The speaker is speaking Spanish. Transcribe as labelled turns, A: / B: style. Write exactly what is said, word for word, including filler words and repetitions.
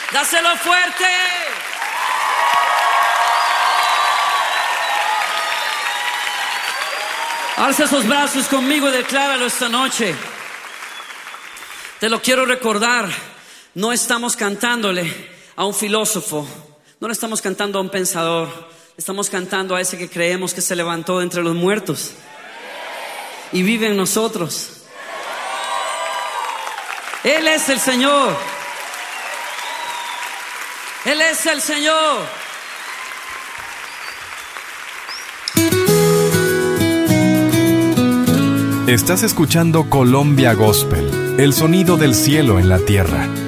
A: Dáselo fuerte. Alza esos brazos conmigo y decláralo esta noche. Te lo quiero recordar. No estamos cantándole a un filósofo, no le estamos cantando a un pensador, estamos cantando a ese que creemos que se levantó de entre los muertos y vive en nosotros. Él es el Señor. Él es el Señor.
B: Estás escuchando Colombia Gospel, el sonido del cielo en la tierra.